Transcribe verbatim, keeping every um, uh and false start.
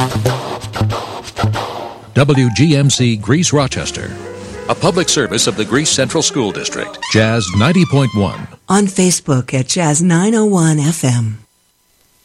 W G M C Greece Rochester, a public service of the Greece Central School District. Jazz ninety point one. On Facebook at Jazz nine oh one F M.